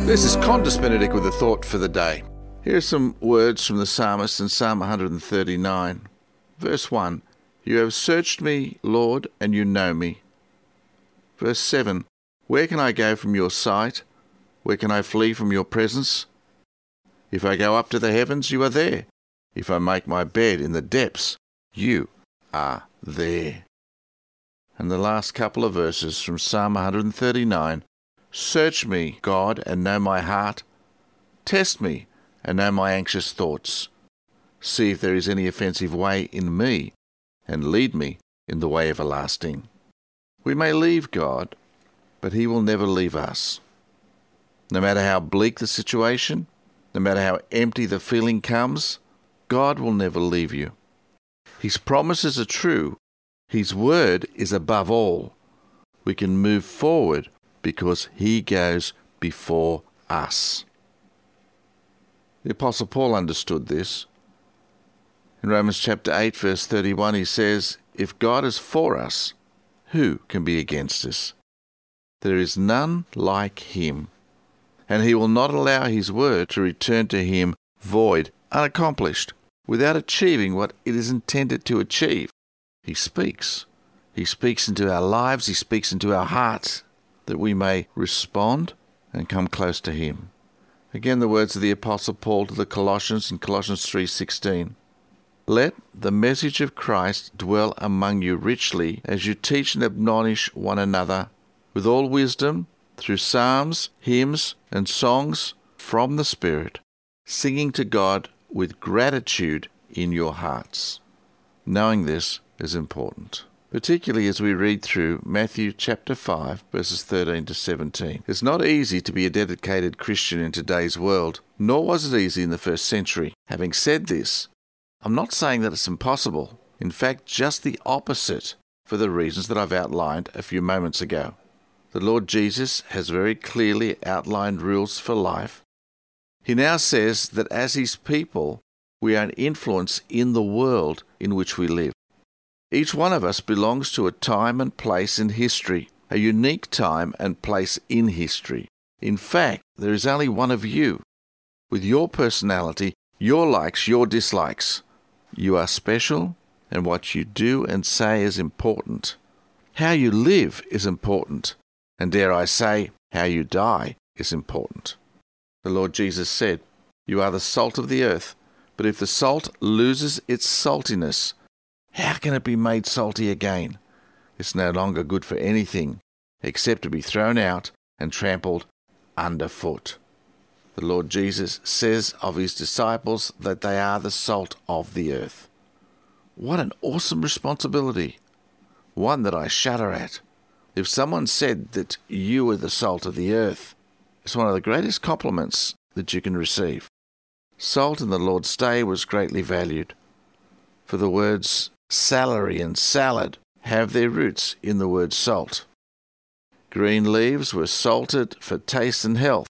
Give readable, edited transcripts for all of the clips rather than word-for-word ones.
This is Qantas Benedict with a thought for the day. Here are some words from the psalmist in Psalm 139. Verse 1, You have searched me, Lord, and you know me. Verse 7, Where can I go from your sight? Where can I flee from your presence? If I go up to the heavens, you are there. If I make my bed in the depths, you are there. And the last couple of verses from Psalm 139, Search me, God, and know my heart. Test me, and know my anxious thoughts. See if there is any offensive way in me, and lead me in the way everlasting. We may leave God, but He will never leave us. No matter how bleak the situation, no matter how empty the feeling comes, God will never leave you. His promises are true. His word is above all. We can move forward because He goes before us. The Apostle Paul understood this. In Romans chapter 8, verse 31, he says, If God is for us, who can be against us? There is none like Him, and He will not allow His word to return to Him void, unaccomplished, without achieving what it is intended to achieve. He speaks. He speaks into our lives. He speaks into our hearts, that we may respond and come close to Him. Again, the words of the Apostle Paul to the Colossians in Colossians 3:16. Let the message of Christ dwell among you richly as you teach and admonish one another with all wisdom through psalms, hymns, and songs from the Spirit, singing to God with gratitude in your hearts. Knowing this is important, particularly as we read through Matthew chapter 5, verses 13 to 17. It's not easy to be a dedicated Christian in today's world, nor was it easy in the first century. Having said this, I'm not saying that it's impossible. In fact, just the opposite, for the reasons that I've outlined a few moments ago. The Lord Jesus has very clearly outlined rules for life. He now says that as His people, we are an influence in the world in which we live. Each one of us belongs to a time and place in history, a unique time and place in history. In fact, there is only one of you, with your personality, your likes, your dislikes. You are special, and what you do and say is important. How you live is important, and dare I say, how you die is important. The Lord Jesus said, You are the salt of the earth, but if the salt loses its saltiness, how can it be made salty again? It's no longer good for anything except to be thrown out and trampled underfoot. The Lord Jesus says of His disciples that they are the salt of the earth. What an awesome responsibility. One that I shudder at. If someone said that you were the salt of the earth, it's one of the greatest compliments that you can receive. Salt in the Lord's day was greatly valued, for the words salary and salad have their roots in the word salt. Green leaves were salted for taste and health.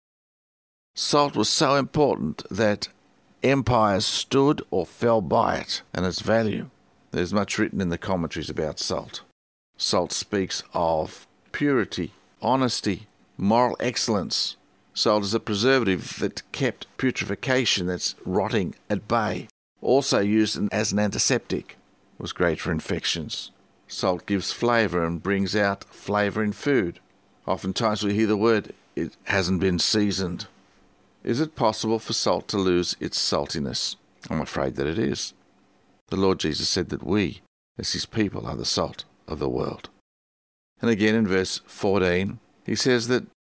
Salt was so important that empires stood or fell by it and its value. There's much written in the commentaries about salt. Salt speaks of purity, honesty, moral excellence. Salt is a preservative that kept putrefaction, that's rotting, at bay. Also used as an antiseptic. Was great for infections. Salt gives flavour and brings out flavour in food. Oftentimes we hear the word, it hasn't been seasoned. Is it possible for salt to lose its saltiness? I'm afraid that it is. The Lord Jesus said that we, as His people, are the salt of the world. And again in verse 14, He says that